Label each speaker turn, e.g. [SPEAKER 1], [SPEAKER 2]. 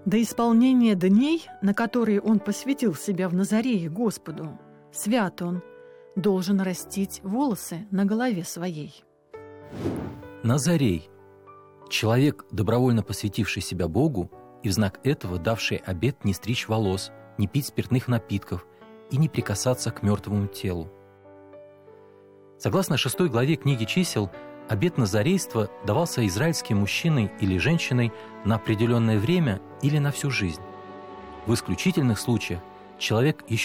[SPEAKER 1] До исполнения дней, на которые он посвятил себя в Назарее Господу, свят он, должен растить волосы на голове своей.
[SPEAKER 2] Назарей – человек, добровольно посвятивший себя Богу и в знак этого давший обет не стричь волос, не пить спиртных напитков и не прикасаться к мертвому телу. Согласно 6 главе книги «Чисел», обет назарейства давался израильским мужчиной или женщиной на определенное время или на всю жизнь. В исключительных случаях человек еще